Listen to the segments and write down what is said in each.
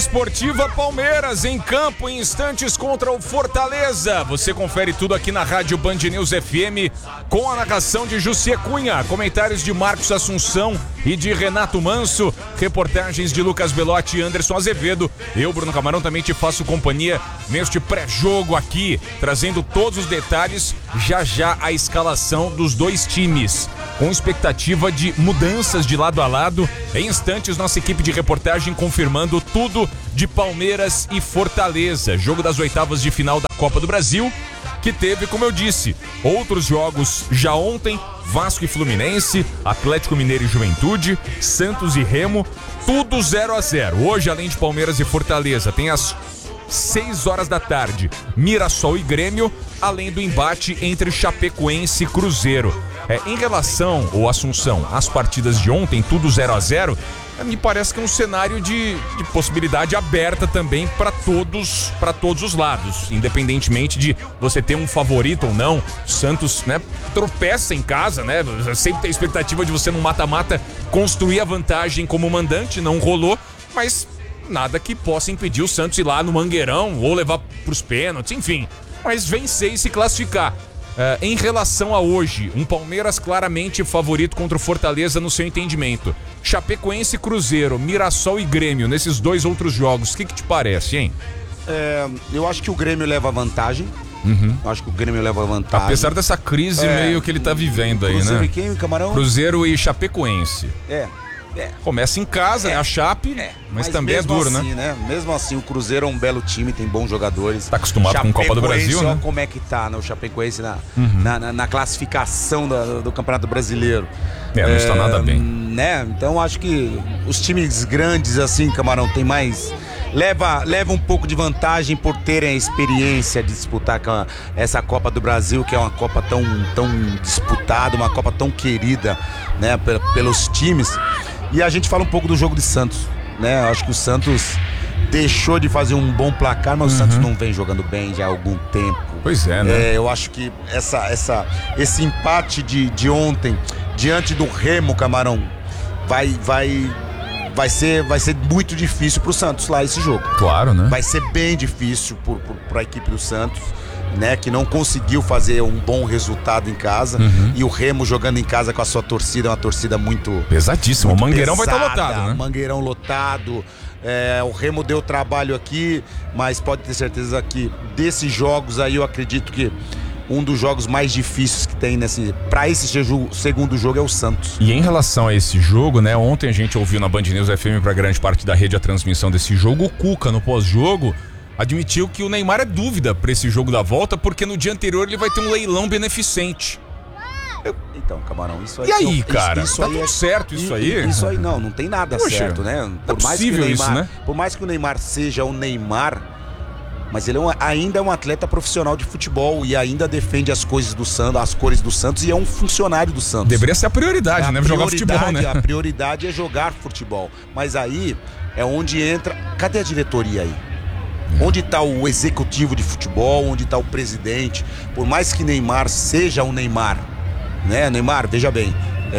Esportiva Palmeiras em campo em instantes contra o Fortaleza. Você confere tudo aqui na Rádio Band News FM com a narração de Jussier Cunha, comentários de Marcos Assunção e de Renato Manso, reportagens de Lucas Belotti e Anderson Azevedo. Eu, Bruno Camarão, também te faço companhia neste pré-jogo aqui, trazendo todos os detalhes, já a escalação dos dois times, com expectativa de mudanças de lado a lado. Em instantes, nossa equipe de reportagem confirmando tudo de Palmeiras e Fortaleza, jogo das oitavas de final da Copa do Brasil, que teve, como eu disse, outros jogos já ontem: Vasco e Fluminense, Atlético Mineiro e Juventude, Santos e Remo, tudo 0-0. Hoje, além de Palmeiras e Fortaleza, tem às 6 horas da tarde Mirassol e Grêmio, além do embate entre Chapecoense e Cruzeiro. Em relação, ou Assunção, às partidas de ontem, tudo 0-0, me parece que é um cenário de possibilidade aberta também para todos os lados, independentemente de você ter um favorito ou não. O Santos, né, tropeça em casa, né? Sempre tem a expectativa de você no mata-mata construir a vantagem como mandante, não rolou, mas nada que possa impedir o Santos ir lá no Mangueirão ou levar pros pênaltis, enfim, mas vencer e se classificar. Em relação a hoje, um Palmeiras claramente favorito contra o Fortaleza no seu entendimento. Chapecoense e Cruzeiro, Mirassol e Grêmio, nesses dois outros jogos, o que te parece, hein? Eu acho que o Grêmio leva vantagem. Acho que o Grêmio leva vantagem. Apesar dessa crise meio que ele tá vivendo aí, Cruzeiro, né? E quem, Camarão? Cruzeiro e Chapecoense. Começa em casa, né? A Chape, mas também é duro, assim, né? Mesmo assim, o Cruzeiro é um belo time, tem bons jogadores. Tá acostumado com Copa do Brasil, né? Como é que tá, né? O Chapecoense na classificação do Campeonato Brasileiro. Não está nada bem. Né? Então, acho que os times grandes, assim, Camarão, tem mais... Leva um pouco de vantagem por terem a experiência de disputar essa Copa do Brasil, que é uma Copa tão disputada, uma Copa tão querida, né, pelos times. E a gente fala um pouco do jogo de Santos, né? Acho que o Santos deixou de fazer um bom placar, mas o Santos não vem jogando bem já há algum tempo. Pois é, né? Eu acho que esse empate de ontem diante do Remo, Camarão, vai ser muito difícil pro Santos lá esse jogo. Claro, né? Vai ser bem difícil pra equipe do Santos, né? Que não conseguiu fazer um bom resultado em casa. E o Remo jogando em casa com a sua torcida, é uma torcida muito... pesadíssima. Muito o Mangueirão pesada, vai estar lotado, né? Mangueirão lotado. O Remo deu trabalho aqui, mas pode ter certeza que desses jogos aí eu acredito que um dos jogos mais difíceis que tem para esse segundo jogo é o Santos. E em relação a esse jogo, né? Ontem a gente ouviu na Band News FM para grande parte da rede a transmissão desse jogo. O Cuca, no pós-jogo, admitiu que o Neymar é dúvida para esse jogo da volta, porque no dia anterior ele vai ter um leilão beneficente. Então, Camarão, isso aí... E aí, cara? Isso tá aí tudo certo isso aí? Isso aí não tem nada certo, né? Por mais que o Neymar, isso, né? Por mais que o Neymar seja o Neymar, mas ele ainda é um atleta profissional de futebol e ainda defende as coisas do Santos, as cores do Santos, e é um funcionário do Santos. Deveria ser a prioridade, né? Jogar futebol, né? A prioridade é jogar futebol. Mas aí é onde entra... Cadê a diretoria aí? Onde está o executivo de futebol? Onde está o presidente? Por mais que Neymar seja o Neymar, né? Neymar, veja bem,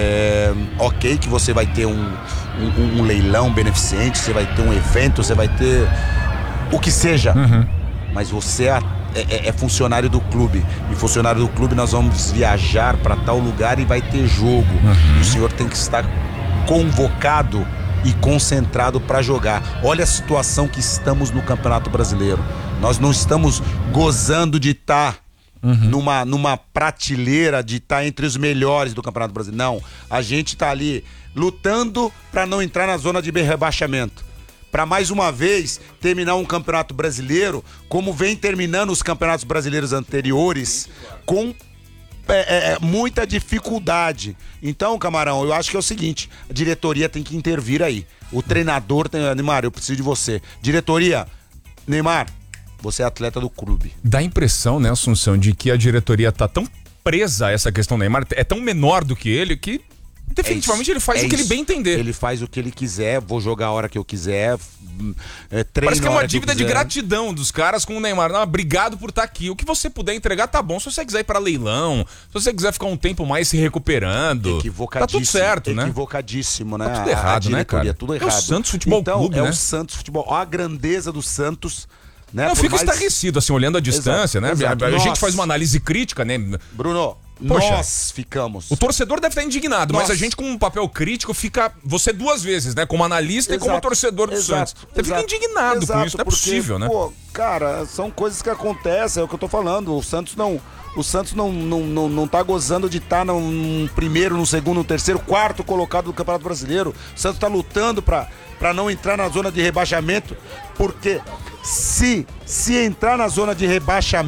ok que você vai ter um leilão beneficente, você vai ter um evento, você vai ter o que seja, mas você é funcionário do clube, e funcionário do clube nós vamos viajar para tal lugar e vai ter jogo, e o senhor tem que estar convocado e concentrado para jogar. Olha a situação que estamos no Campeonato Brasileiro. Nós não estamos gozando de estar numa prateleira, de estar entre os melhores do Campeonato Brasileiro. Não, a gente está ali lutando para não entrar na zona de rebaixamento, para mais uma vez terminar um Campeonato Brasileiro como vem terminando os campeonatos brasileiros anteriores, com muita dificuldade. Então, Camarão, eu acho que é o seguinte: a diretoria tem que intervir aí. O treinador tem... Neymar, eu preciso de você. Diretoria, Neymar, você é atleta do clube. Dá a impressão, né, Assunção, de que a diretoria tá tão presa a essa questão do Neymar, é tão menor do que ele, que Definitivamente ele faz o que ele bem entender. Ele faz o que ele quiser, vou jogar a hora que eu quiser, treino. Parece que é a uma hora que eu dívida de quiser. gratidão dos caras com o Neymar. Não, obrigado por estar aqui. O que você puder entregar tá bom. Se você quiser ir para leilão, se você quiser ficar um tempo mais se recuperando, tá tudo certo, né? Equivocadíssimo, né? Tá tudo errado, né, cara? Tudo É errado. o Santos Futebol Clube, é né? o Santos Futebol. Olha a grandeza do Santos, né? Eu Por fico mais- estarrecido, assim, olhando a distância, né? exato. A gente Nossa. faz uma análise crítica, né? Bruno, Poxa, nós ficamos. O torcedor deve estar indignado, mas Nossa. a gente com um papel crítico fica... Você duas vezes, né? Como analista e como Exato, torcedor do exato, Santos. Você fica exato, indignado com exato, isso, não é porque, possível, né? Pô, cara, são coisas que acontecem, é o que eu tô falando. O Santos não tá gozando de estar no primeiro, no segundo, no terceiro, quarto colocado do Campeonato Brasileiro. O Santos tá lutando pra não entrar na zona de rebaixamento, porque se entrar na zona de rebaixamento,